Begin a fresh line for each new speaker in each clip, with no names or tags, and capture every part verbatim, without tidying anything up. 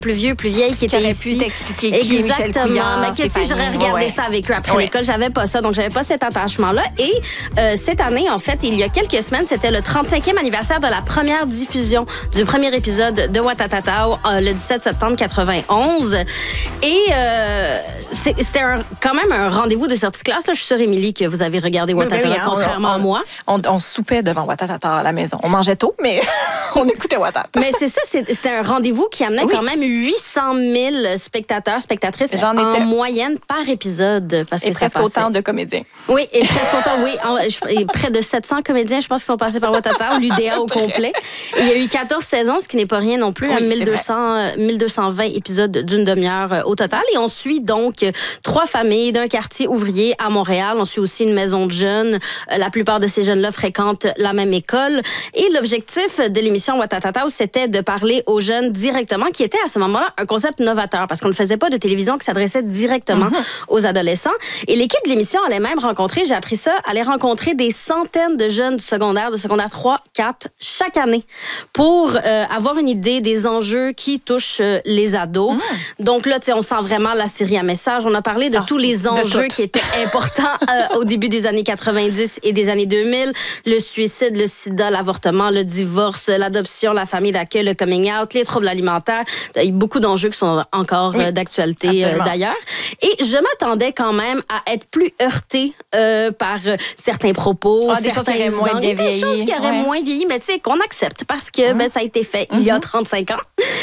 plus vieux, plus vieille qui était
qui aurait
ici.
pu t'expliquer qui est Michel Couillard.
Mais que, tu sais, j'aurais regardé
ouais.
ça avec eux après
ouais.
l'école. J'avais pas ça, donc j'avais pas cet attachement-là. Et euh, cette année, en fait, il y a quelques semaines, c'était le trente-cinquième anniversaire de la première diffusion du premier épisode de Watatatao, euh, le dix-sept septembre quatre-vingt-onze. Et euh, c'était un, quand même un rendez-vous de sortie de classe. Là, je suis sûre, Émilie, que vous avez regardé Watatatao, oui, oui, contrairement
on,
à moi.
On, on soupait devant Watatatao à la maison. On mangeait tôt, mais on écoutait Watatatao.
Mais c'est ça, c'était un rendez-vous qui amenait oui. quand même huit cent mille spectateurs, spectatrices J'en en étais... moyenne par épisode. Parce
et
que
presque
ça
autant de comédiens.
Oui, et presque autant, oui. En, et près de sept cents comédiens, je pense, qui sont passés par Watatatao, l'U D A au complet. Et il y a eu quatorze saisons, ce qui n'est pas rien non plus, oui, à mille deux cents, mille deux cent vingt épisodes d'une demi-heure au total. Et on suit donc trois familles d'un quartier ouvrier à Montréal. On suit aussi une maison de jeunes. La plupart de ces jeunes-là fréquentent la même école. Et l'objectif de l'émission Watatatao, c'était de parler aux jeunes directement, qui était à ce moment-là un concept novateur, parce qu'on ne faisait pas de télévision qui s'adressait directement mm-hmm. aux adolescents. Et l'équipe de l'émission allait même rencontrer, j'ai appris ça, allait rencontrer des centaines de jeunes du secondaire, de secondaire trois, quatre, chaque année, pour euh, avoir une idée des enjeux qui touchent euh, les ados. Mm. Donc là, tu sais, on sent vraiment la série à message. On a parlé de ah, tous les enjeux qui étaient importants euh, au début des années quatre-vingt-dix et des années deux mille. Le suicide, le sida, l'avortement, le divorce, l'adoption, la famille d'accueil, le coming out, les troubles alimentaires. Il y a beaucoup d'enjeux qui sont encore oui, d'actualité euh, d'ailleurs. Et je m'attendais quand même à être plus heurtée euh, par euh, certains propos,
ah, des choses qui auraient moins bien
vieilli. Des choses qui auraient ouais. moins vieilli, mais tu sais, qu'on accepte parce que mmh. ben, ça a été fait mmh. il y a trente-cinq ans.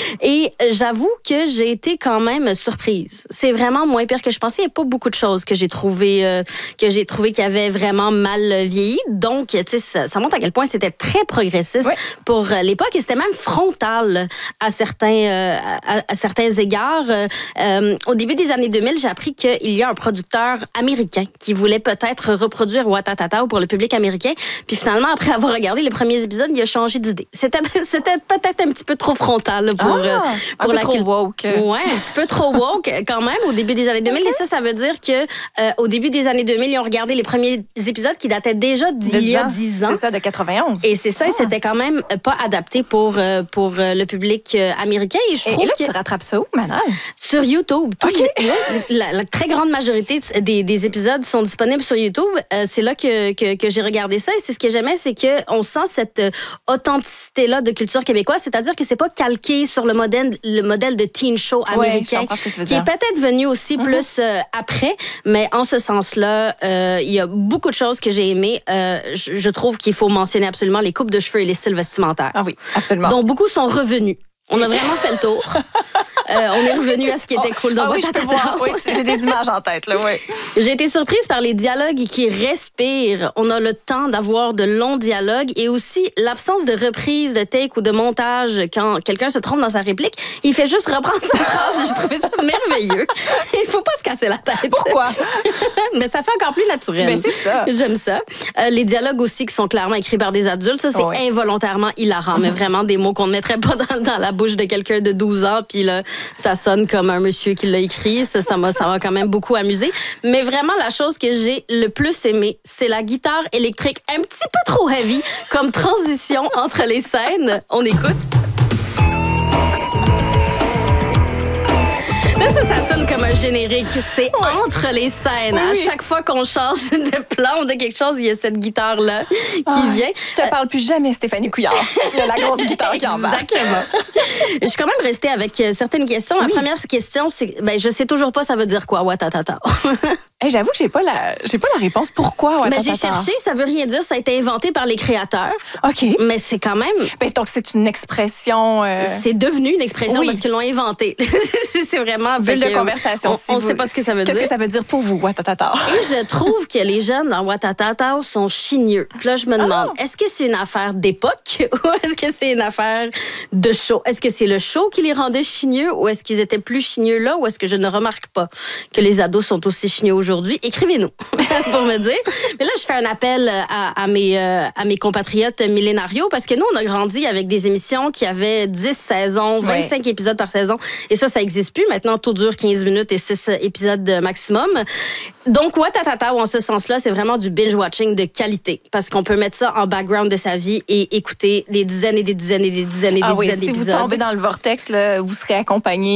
Et j'avoue que j'ai été quand même surprise. C'est vraiment moins pire que je pensais. Il n'y a pas beaucoup de choses que j'ai trouvé euh, que j'ai trouvé qui avaient vraiment mal vieilli. Donc, tu sais, ça, ça montre à quel point c'était très progressiste ouais. pour l'époque et c'était même frontal à certains, euh, à, à certains égards. Euh, au début des années deux mille, j'ai appris qu'il y a un producteur américain qui voulait peut-être reproduire Watatatao pour le public américain. Puis finalement, après avoir regardé les premiers épisodes, il a changé d'idée. C'était, c'était peut-être un petit peu trop frontal pour, ah, euh, pour
un
la
peu trop woke.
Ouais, un petit peu trop woke quand même au début des années deux mille. Okay. Et ça, ça veut dire que euh, au début des années deux mille, ils ont regardé les premiers épisodes qui dataient déjà d'il y a dix ans.
C'est ça, de quatre-vingt-onze.
Et c'est ça, ah. et c'était quand même pas adapté pour, euh, pour euh, le public euh, américain. Et je
et,
trouve
et là,
que
tu rattrapes ça où, Manal?
Sur YouTube. Tous
okay.
les, la, la très grande majorité des, des épisodes sont disponibles sur YouTube. Euh, c'est là que, que, que j'ai regardé ça. Et c'est ce que j'aimais, c'est qu'on sent cette euh, authenticité-là de culture québécoise. C'est-à-dire que c'est pas calqué sur le modèle, le modèle de teen show américain,
ouais, que
qui est peut-être venu aussi mm-hmm. plus euh, après. Mais en ce sens-là, euh, il y a beaucoup de choses que j'ai aimées. Euh, je, je trouve qu'il faut mentionner absolument les coupes de cheveux et les styles vestimentaires.
Ah oui, absolument.
Donc, beaucoup sont revenus. On a vraiment fait le tour. Euh, on est revenu oui, à ce qui était cool dans
ah, oui,
Watatatao.
Oui, j'ai des images en tête. Là, oui.
J'ai été surprise par les dialogues qui respirent. On a le temps d'avoir de longs dialogues et aussi l'absence de reprise, de take ou de montage quand quelqu'un se trompe dans sa réplique. Il fait juste reprendre sa phrase. J'ai trouvé ça merveilleux. Il faut pas se casser la tête.
Pourquoi?
Mais ça fait encore plus naturel.
Mais c'est ça.
J'aime ça. Euh, les dialogues aussi qui sont clairement écrits par des adultes, ça, c'est oh, oui. involontairement hilarant. Mm-hmm. Mais vraiment des mots qu'on ne mettrait pas dans, dans la bouche de quelqu'un de douze ans. Puis là, ça sonne comme un monsieur qui l'a écrit. Ça, ça m'a, ça m'a quand même beaucoup amusé. Mais vraiment, la chose que j'ai le plus aimé, c'est la guitare électrique un petit peu trop heavy comme transition entre les scènes. On écoute. Là, ça, ça sonne comme un générique. C'est ouais. entre les scènes. Oui. À chaque fois qu'on change de plan ou de quelque chose, il y a cette guitare-là qui ah, vient.
Je te parle plus jamais, Stéphanie Couillard. Il y a la grosse guitare qui embarque.
Exactement. Je suis quand même restée avec certaines questions. Oui. La première question, c'est ben, je sais toujours pas ça veut dire quoi, Watatatao.
Hey, j'avoue que j'ai pas la, j'ai pas la réponse. Pourquoi Watatatao?
Ben, j'ai cherché, ça veut rien dire. Ça a été inventé par les créateurs.
OK.
Mais c'est quand même...
Ben, donc, c'est une expression... Euh...
C'est devenu une expression oui. parce qu'ils l'ont inventé. C'est vraiment...
Bulle de conversation.
On ne si sait pas ce que ça veut
Qu'est-ce
dire.
Qu'est-ce que ça veut dire pour vous, Watatatao?
Et je trouve que les jeunes dans Watatatao sont chigneux. Puis là, je me demande, oh. est-ce que c'est une affaire d'époque ou est-ce que c'est une affaire de show? Est-ce que c'est le show qui les rendait chigneux ou est-ce qu'ils étaient plus chigneux là ou est-ce que je ne remarque pas que les ados sont aussi chigneux aujourd'hui? Écrivez-nous pour me dire. Mais là, je fais un appel à, à, mes, euh, à mes compatriotes millénarios parce que nous, on a grandi avec des émissions qui avaient dix saisons, vingt-cinq ouais. épisodes par saison. Et ça, ça n'existe plus. Maintenant, tout dure quinze minutes et six épisodes maximum. Donc, Watatatao, en ce sens-là, c'est vraiment du binge-watching de qualité parce qu'on peut mettre ça en background de sa vie et écouter des dizaines et des dizaines et des dizaines et des ah
oui,
dizaines
si
d'épisodes.
Si vous tombez dans le vortex, là, vous serez accompagné